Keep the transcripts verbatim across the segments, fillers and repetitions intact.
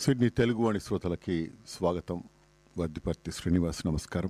Sydney Teluguvani శ్రోతలకి స్వాగతం. వద్దిపర్తి శ్రీనివాస్. నమస్కారం.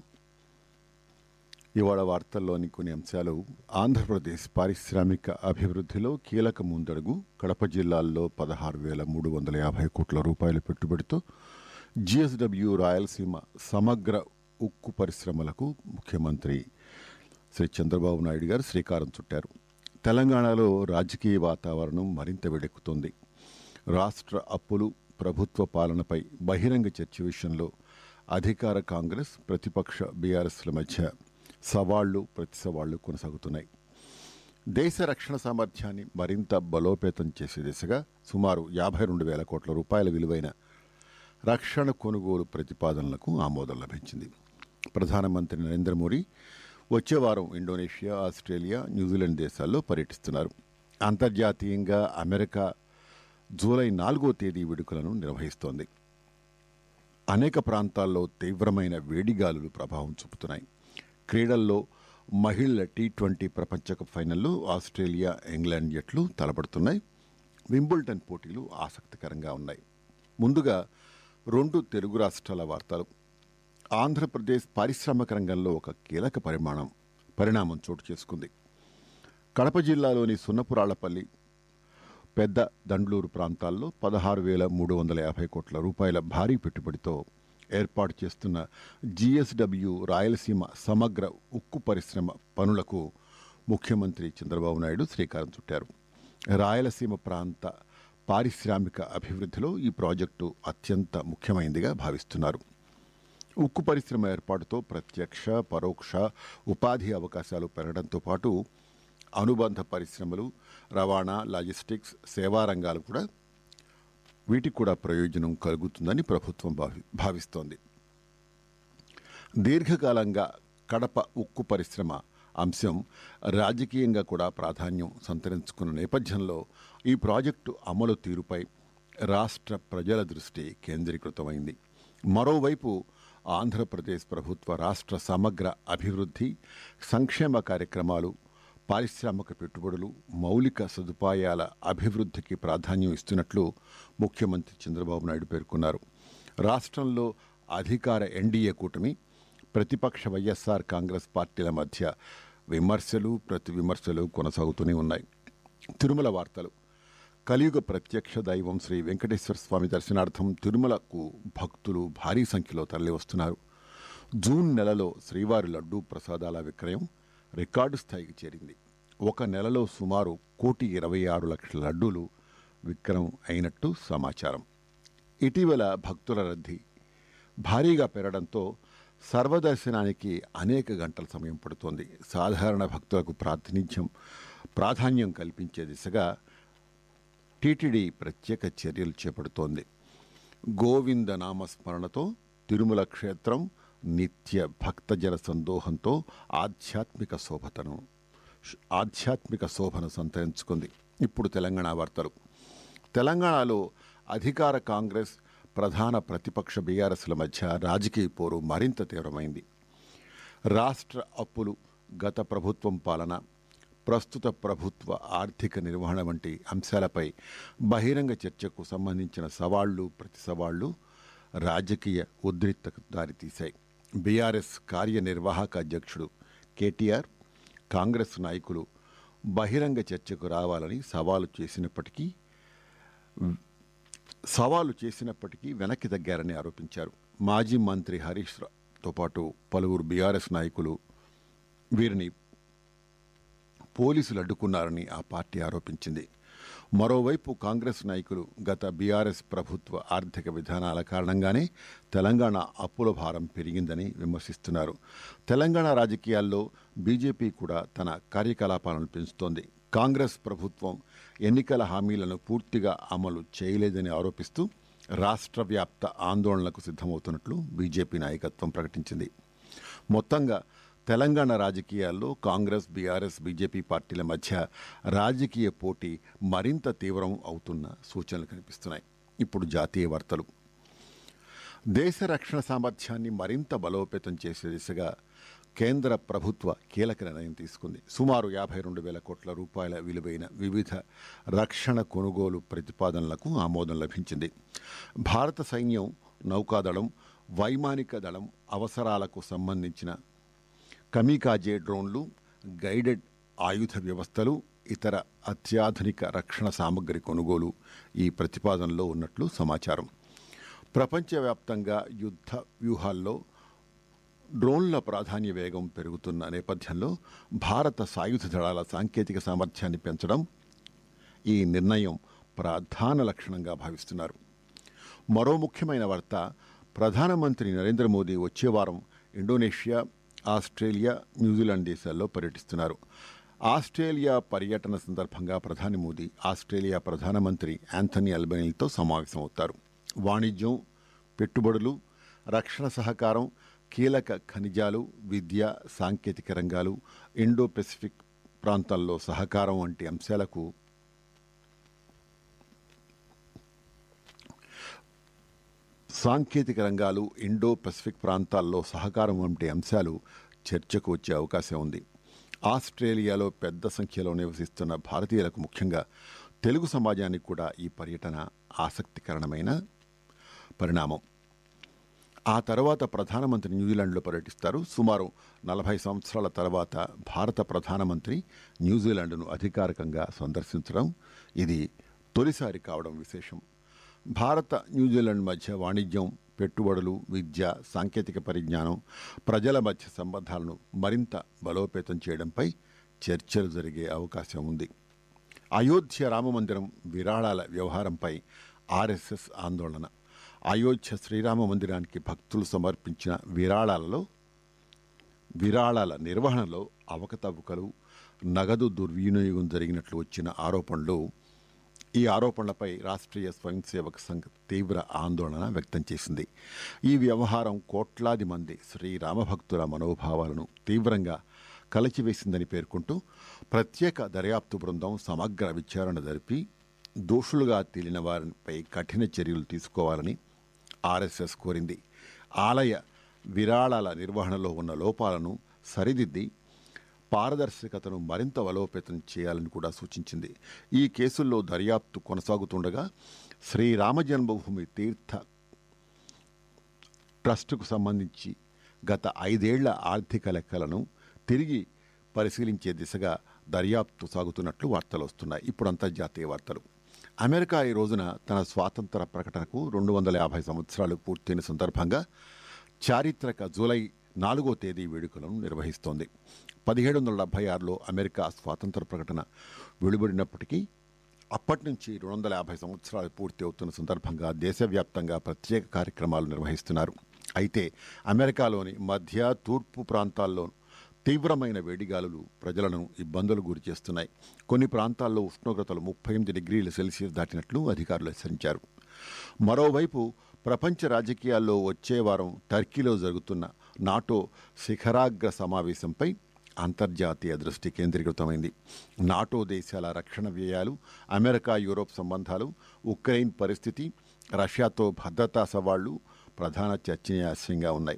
ఇవాళ వార్తల్లోని కొన్ని అంశాలు: ఆంధ్రప్రదేశ్ పారిశ్రామిక అభివృద్ధిలో కీలక ముందడుగు, కడప జిల్లాల్లో పదహారు వేల మూడు వందల యాభై కోట్ల రూపాయల పెట్టుబడితో జిఎస్డబ్ల్యూ రాయలసీమ సమగ్ర ఉక్కు పరిశ్రమలకు ముఖ్యమంత్రి శ్రీ చంద్రబాబు నాయుడు గారు శ్రీకారం చుట్టారు. తెలంగాణలో రాజకీయ వాతావరణం మరింత వేడెక్కుతోంది. రాష్ట్ర అప్పులు, ప్రభుత్వ పాలనపై బహిరంగ చర్చ విషయంలో అధికార కాంగ్రెస్, ప్రతిపక్ష బీఆర్ఎస్ల మధ్య సవాళ్లు ప్రతి సవాళ్లు కొనసాగుతున్నాయి. దేశ రక్షణ సామర్థ్యాన్ని మరింత బలోపేతం చేసే దిశగా సుమారు యాభై రెండు వేల కోట్ల రూపాయల విలువైన రక్షణ కొనుగోలు ప్రతిపాదనలకు ఆమోదం లభించింది. ప్రధానమంత్రి నరేంద్ర మోడీ వచ్చే వారం ఇండోనేషియా, ఆస్ట్రేలియా, న్యూజిలాండ్ దేశాల్లో పర్యటిస్తున్నారు. అంతర్జాతీయంగా అమెరికా జూలై నాలుగో తేదీ వేడుకలను నిర్వహిస్తోంది. అనేక ప్రాంతాల్లో తీవ్రమైన వేడిగాలులు ప్రభావం చూపుతున్నాయి. క్రీడల్లో మహిళల టీ ట్వంటీ ప్రపంచ కప్ ఫైనల్లో ఆస్ట్రేలియా, ఇంగ్లాండ్ జట్లు తలపడుతున్నాయి. వింబుల్టన్ పోటీలు ఆసక్తికరంగా ఉన్నాయి. ముందుగా రెండు తెలుగు రాష్ట్రాల వార్తలు. ఆంధ్రప్రదేశ్ పారిశ్రామిక రంగంలో ఒక కీలక పరిమాణం పరిణామం చోటు చేసుకుంది. కడప జిల్లాలోని సున్నపురాళ్లపల్లి, పెద్ద దండ్లూరు ప్రాంతాల్లో పదహారు వేల మూడు వందల యాభై కోట్ల రూపాయల భారీ పెట్టుబడితో ఏర్పాటు చేస్తున్న జిఎస్డబ్ల్యూ రాయలసీమ సమగ్ర ఉక్కు పరిశ్రమ పనులకు ముఖ్యమంత్రి చంద్రబాబు నాయుడు శ్రీకారం చుట్టారు. రాయలసీమ ప్రాంత పారిశ్రామిక అభివృద్ధిలో ఈ ప్రాజెక్టు అత్యంత ముఖ్యమైనదిగా భావిస్తున్నారు. ఉక్కు పరిశ్రమ ఏర్పాటుతో ప్రత్యక్ష, పరోక్ష ఉపాధి అవకాశాలు పెరగడంతో పాటు అనుబంధ పరిశ్రమలు, రవాణా, లాజిస్టిక్స్, సేవా రంగాలు కూడా వీటికి కూడా ప్రయోజనం కలుగుతుందని ప్రభుత్వం భావి భావిస్తోంది. దీర్ఘకాలంగా కడప ఉక్కు పరిశ్రమ అంశం రాజకీయంగా కూడా ప్రాధాన్యం సంతరించుకున్న నేపథ్యంలో ఈ ప్రాజెక్టు అమలు తీరుపై రాష్ట్ర ప్రజల దృష్టి కేంద్రీకృతమైంది. మరోవైపు ఆంధ్రప్రదేశ్ ప్రభుత్వ రాష్ట్ర సమగ్ర అభివృద్ధి, సంక్షేమ కార్యక్రమాలు, పారిశ్రామిక పెట్టుబడులు, మౌలిక సదుపాయాల అభివృద్ధికి ప్రాధాన్యం ఇస్తున్నట్లు ముఖ్యమంత్రి చంద్రబాబు నాయుడు పేర్కొన్నారు. రాష్ట్రంలో అధికార ఎన్డీఏ కూటమి, ప్రతిపక్ష వైఎస్ఆర్ కాంగ్రెస్ పార్టీల మధ్య విమర్శలు, ప్రతి విమర్శలు కొనసాగుతూనే ఉన్నాయి. తిరుమల వార్తలు. కలియుగ ప్రత్యక్ష దైవం శ్రీ వెంకటేశ్వర స్వామి దర్శనార్థం తిరుమలకు భక్తులు భారీ సంఖ్యలో తరలివస్తున్నారు. జూన్ నెలలో శ్రీవారి లడ్డూ ప్రసాదాల విక్రయం రికార్డు స్థాయికి చేరింది. ఒక నెలలో సుమారు కోటి ఇరవై ఆరు లక్షల లడ్డూలు విక్రయం అయినట్టు సమాచారం. ఇటీవల భక్తుల రద్దీ భారీగా పెరగడంతో సర్వదర్శనానికి అనేక గంటల సమయం పడుతోంది. సాధారణ భక్తులకు ప్రాతినిధ్యం ప్రాధాన్యం కల్పించే దిశగా టీటీడీ ప్రత్యేక చర్యలు చేపడుతోంది. గోవింద నామస్మరణతో తిరుమల క్షేత్రం నిత్య భక్తజన సందోహంతో ఆధ్యాత్మిక శోభతను ఆధ్యాత్మిక శోభను సంతరించుకుంది. ఇప్పుడు తెలంగాణ వార్తలు. తెలంగాణలో అధికార కాంగ్రెస్, ప్రధాన ప్రతిపక్ష బీఆర్ఎస్ల మధ్య రాజకీయ పోరు మరింత తీవ్రమైంది. రాష్ట్ర అప్పులు, గత ప్రభుత్వం పాలన, ప్రస్తుత ప్రభుత్వ ఆర్థిక నిర్వహణ వంటి అంశాలపై బహిరంగ చర్చకు సంబంధించిన సవాళ్లు ప్రతి సవాళ్లు రాజకీయ ఉద్రిక్తకు దారితీశాయి. బీఆర్ఎస్ కార్యనిర్వాహక అధ్యక్షుడు కేటీఆర్, కాంగ్రెస్ నాయకులు బహిరంగ చర్చకు రావాలని సవాలు చేసినప్పటికీ సవాలు చేసినప్పటికీ వెనక్కి తగ్గారని ఆరోపించారు. మాజీ మంత్రి హరీష్ రావుతో పాటు పలువురు బీఆర్ఎస్ నాయకులు వీరిని పోలీసులు అడ్డుకున్నారని ఆ పార్టీ ఆరోపించింది. మరోవైపు కాంగ్రెస్ నాయకులు గత బీఆర్ఎస్ ప్రభుత్వ ఆర్థిక విధానాల కారణంగానే తెలంగాణ అప్పుల భారం పెరిగిందని విమర్శిస్తున్నారు. తెలంగాణ రాజకీయాల్లో బీజేపీ కూడా తన కార్యకలాపాలను పెంచుతోంది. కాంగ్రెస్ ప్రభుత్వం ఎన్నికల హామీలను పూర్తిగా అమలు చేయలేదని ఆరోపిస్తూ రాష్ట్ర వ్యాప్త ఆందోళనలకు సిద్ధమవుతున్నట్లు బీజేపీ నాయకత్వం ప్రకటించింది. మొత్తంగా తెలంగాణ రాజకీయాల్లో కాంగ్రెస్, బీఆర్ఎస్, బీజేపీ పార్టీల మధ్య రాజకీయ పోటీ మరింత తీవ్రం అవుతున్న సూచనలు కనిపిస్తున్నాయి. ఇప్పుడు జాతీయ వార్తలు. దేశ రక్షణ సామర్థ్యాన్ని మరింత బలోపేతం చేసే దిశగా కేంద్ర ప్రభుత్వ కీలక నిర్ణయం తీసుకుంది. సుమారు యాభై రెండు వేల కోట్ల రూపాయల విలువైన వివిధ రక్షణ కొనుగోలు ప్రతిపాదనలకు ఆమోదం లభించింది. భారత సైన్యం, నౌకాదళం, వైమానిక దళం అవసరాలకు సంబంధించిన కమికాజే డ్రోన్లు, గైడెడ్ ఆయుధ వ్యవస్థలు, ఇతర అత్యాధునిక రక్షణ సామగ్రి కొనుగోలు ఈ ప్రతిపాదనలో ఉన్నట్లు సమాచారం. ప్రపంచవ్యాప్తంగా యుద్ధ వ్యూహాల్లో డ్రోన్ల ప్రాధాన్య వేగం పెరుగుతున్న నేపథ్యంలో భారత సాయుధ దళాల సాంకేతిక సామర్థ్యాన్ని పెంచడం ఈ నిర్ణయం ప్రధాన లక్షణంగా భావిస్తున్నారు. మరో ముఖ్యమైన వార్త, ప్రధానమంత్రి నరేంద్ర మోదీ వచ్చే వారం ఇండోనేషియా, ఆస్ట్రేలియా, న్యూజిలాండ్ దేశాల్లో పర్యటిస్తున్నారు. ఆస్ట్రేలియా పర్యటన సందర్భంగా ప్రధాని మోదీ ఆస్ట్రేలియా ప్రధానమంత్రి యాంథనీ అల్బనీతో సమావేశమవుతారు. వాణిజ్యం, పెట్టుబడులు, రక్షణ సహకారం, కీలక ఖనిజాలు, విద్య, సాంకేతిక రంగాలు, ఇండో పెసిఫిక్ ప్రాంతాల్లో సహకారం వంటి అంశాలకు సాంకేతిక రంగాలు ఇండో పసిఫిక్ ప్రాంతాల్లో సహకారం వంటి అంశాలు చర్చకు వచ్చే అవకాశం ఉంది. ఆస్ట్రేలియాలో పెద్ద సంఖ్యలో నివసిస్తున్న భారతీయులకు, ముఖ్యంగా తెలుగు సమాజానికి కూడా ఈ పర్యటన ఆసక్తికరమైన పరిణామం. ఆ తర్వాత ప్రధానమంత్రి న్యూజిలాండ్లో పర్యటిస్తారు. సుమారు నలభై సంవత్సరాల తర్వాత భారత ప్రధానమంత్రి న్యూజిలాండ్ను అధికారికంగా సందర్శించడం ఇది తొలిసారి కావడం విశేషం. భారత న్యూజిలాండ్ మధ్య వాణిజ్యం, పెట్టుబడులు, విద్య, సాంకేతిక పరిజ్ఞానం, ప్రజల మధ్య సంబంధాలను మరింత బలోపేతం చేయడంపై చర్చలు జరిగే అవకాశం ఉంది. అయోధ్య రామమందిరం విరాళాల వ్యవహారంపై ఆర్ఎస్ఎస్ ఆందోళన. అయోధ్య శ్రీరామ మందిరానికి భక్తులు సమర్పించిన విరాళాలలో విరాళాల నిర్వహణలో అవకతవకలు, నగదు దుర్వినియోగం జరిగినట్లు వచ్చిన ఆరోపణలు ఈ ఆరోపణలపై రాష్ట్రీయ స్వయం సేవక్ సంఘ్ తీవ్ర ఆందోళన వ్యక్తం చేసింది. ఈ వ్యవహారం కోట్లాది మంది శ్రీరామభక్తుల మనోభావాలను తీవ్రంగా కలచివేసిందని పేర్కొంటూ ప్రత్యేక దర్యాప్తు బృందం సమగ్ర విచారణ జరిపి దోషులుగా తేలిన వారిపై కఠిన చర్యలు తీసుకోవాలని ఆర్ఎస్ఎస్ కోరింది. ఆలయ విరాళాల నిర్వహణలో ఉన్న లోపాలను సరిదిద్ది పారదర్శకతను మరింత బలోపేతం చేయాలని కూడా సూచించింది. ఈ కేసుల్లో దర్యాప్తు కొనసాగుతుండగా శ్రీరామ జన్మభూమి తీర్థ ట్రస్టుకు సంబంధించి గత ఐదేళ్ల ఆర్థిక లెక్కలను తిరిగి పరిశీలించే దిశగా దర్యాప్తు సాగుతున్నట్లు వార్తలు వస్తున్నాయి. ఇప్పుడు అంతర్జాతీయ వార్తలు. అమెరికా ఈ రోజున తన స్వాతంత్ర ప్రకటనకు రెండు వందల యాభై సంవత్సరాలు పూర్తయిన సందర్భంగా చారిత్రక జూలై నాలుగో తేదీ వేడుకలను నిర్వహిస్తోంది. పదిహేడు వందల డెబ్బై ఆరులో అమెరికా స్వాతంత్ర ప్రకటన వెలువడినప్పటికీ అప్పటి నుంచి రెండు వందల యాభై సంవత్సరాలు పూర్తి అవుతున్న సందర్భంగా దేశవ్యాప్తంగా ప్రత్యేక కార్యక్రమాలు నిర్వహిస్తున్నారు. అయితే అమెరికాలోని మధ్య, తూర్పు ప్రాంతాల్లో తీవ్రమైన వేడిగాలులు ప్రజలను ఇబ్బందులు గురి చేస్తున్నాయి. కొన్ని ప్రాంతాల్లో ఉష్ణోగ్రతలు ముప్పై ఎనిమిది డిగ్రీల సెల్సియస్ దాటినట్లు అధికారులు హెచ్చరించారు. మరోవైపు ప్రపంచ రాజకీయాల్లో వచ్చే వారం టర్కీలో జరుగుతున్న నాటో శిఖరాగ్ర సమావేశంపై అంతర్జాతీయ దృష్టి కేంద్రీకృతమైంది. నాటో దేశాల రక్షణ వ్యయాలు, అమెరికా యూరోప్ సంబంధాలు, ఉక్రెయిన్ పరిస్థితి, రష్యాతో భద్రతా సవాళ్లు ప్రధాన చర్చనీయాంశంగా ఉన్నాయి.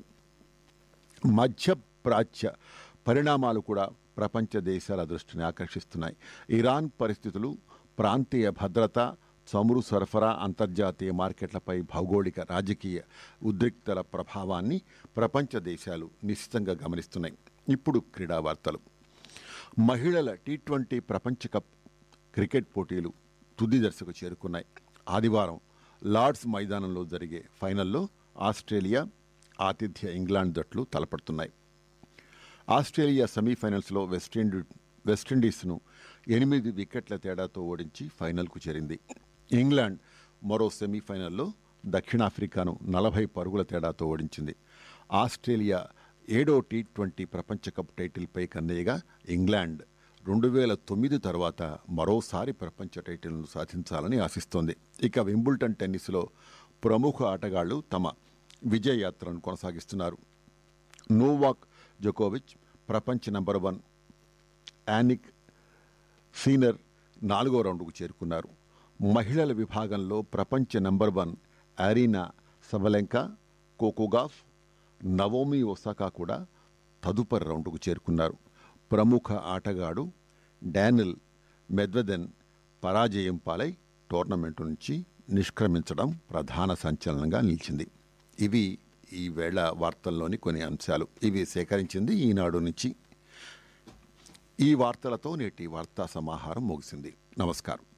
మధ్యప్రాచ్య పరిణామాలు కూడా ప్రపంచ దేశాల దృష్టిని ఆకర్షిస్తున్నాయి. ఇరాన్ పరిస్థితులు, ప్రాంతీయ భద్రత, చమురు సరఫరా, అంతర్జాతీయ మార్కెట్లపై భౌగోళిక రాజకీయ ఉద్రిక్తల ప్రభావాన్ని ప్రపంచ దేశాలు నిశ్చితంగా గమనిస్తున్నాయి. ఇప్పుడు క్రీడా వార్తలు. మహిళల టీ ట్వంటీ ప్రపంచ కప్ క్రికెట్ పోటీలు తుది దశకు చేరుకున్నాయి. ఆదివారం లార్డ్స్ మైదానంలో జరిగే ఫైనల్లో ఆస్ట్రేలియా, ఆతిథ్య ఇంగ్లాండ్ జట్లు తలపడుతున్నాయి. ఆస్ట్రేలియా సెమీఫైనల్స్లో వెస్టిండీ వెస్టిండీస్ను ఎనిమిది వికెట్ల తేడాతో ఓడించి ఫైనల్కు చేరింది. ఇంగ్లాండ్ మరో సెమీఫైనల్లో దక్షిణాఫ్రికాను నలభై పరుగుల తేడాతో ఓడించింది. ఆస్ట్రేలియా ఏడో టీ ట్వంటీ ప్రపంచ కప్ టైటిల్పై కన్నయ్యగా ఇంగ్లాండ్ రెండు వేల తొమ్మిది తర్వాత మరోసారి ప్రపంచ టైటిల్ను సాధించాలని ఆశిస్తోంది. ఇక వింబుల్టన్ టెన్నిస్లో ప్రముఖ ఆటగాళ్లు తమ విజయ యాత్రను కొనసాగిస్తున్నారు. నోవాక్ జోకోవిచ్ ప్రపంచ నంబర్ వన్ యానిక్ సీనర్ నాలుగో రౌండ్కు చేరుకున్నారు. మహిళల విభాగంలో ప్రపంచ number one Aryna Sabalenka, Coco Gauff, Naomi Osaka కూడా తదుపరి రౌండ్కు చేరుకున్నారు. ప్రముఖ ఆటగాడు డానిల్ మెద్వెదెవ్ పరాజయం పాలై టోర్నమెంటు నుంచి నిష్క్రమించడం ప్రధాన సంచలనంగా నిలిచింది. ఇవి ఈ వేళ వార్తల్లోని కొన్ని అంశాలు. ఇవి సేకరించింది ఈనాడు నుంచి. ఈ వార్తలతో నేటి వార్తా సమాహారం ముగిసింది. నమస్కారం.